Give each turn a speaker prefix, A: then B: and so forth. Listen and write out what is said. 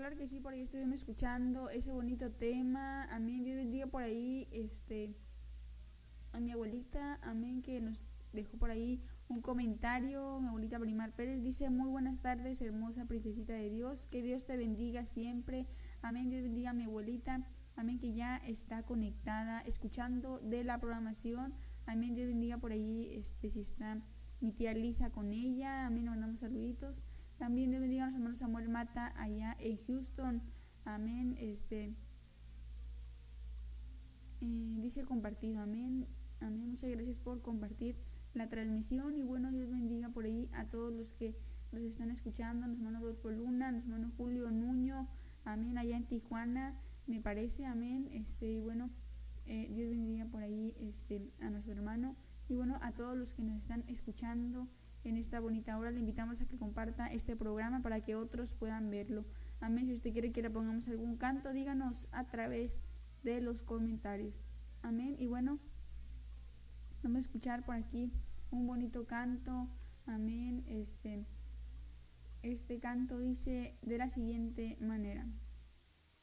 A: claro que sí, por ahí estuvimos escuchando ese bonito tema. Amén. Dios bendiga por ahí a mi abuelita. Amén, que nos dejó por ahí un comentario. Mi abuelita Primar Pérez dice: muy buenas tardes, hermosa princesita de Dios. Que Dios te bendiga siempre. Amén. Dios bendiga a mi abuelita. Amén, que ya está conectada, escuchando de la programación. Amén. Dios bendiga por ahí, si está mi tía Lisa con ella. Amén. Nos mandamos saluditos. También Dios bendiga a nuestro hermano Samuel Mata allá en Houston. Amén. Dice compartido. Amén. Amén. Muchas gracias por compartir la transmisión. Y bueno, Dios bendiga por ahí a todos los que nos están escuchando. A nuestro hermano Adolfo Luna, a nuestro hermano Julio Nuño. Amén. Allá en Tijuana, me parece. Amén. Y bueno, Dios bendiga por ahí a nuestro hermano. Y bueno, a todos los que nos están escuchando en esta bonita hora, le invitamos a que comparta este programa para que otros puedan verlo. Amén. Si usted quiere que le pongamos algún canto, díganos a través de los comentarios. Amén. Y bueno, vamos a escuchar por aquí un bonito canto. Amén. Este canto dice de la siguiente manera: